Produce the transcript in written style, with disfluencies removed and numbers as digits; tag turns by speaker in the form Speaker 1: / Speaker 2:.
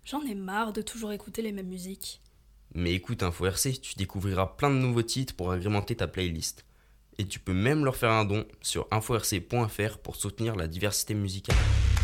Speaker 1: J'en ai marre de toujours écouter les mêmes musiques.
Speaker 2: Mais écoute Info RC, tu découvriras plein de nouveaux titres pour agrémenter ta playlist. Et tu peux même leur faire un don sur inforc.fr pour soutenir la diversité musicale.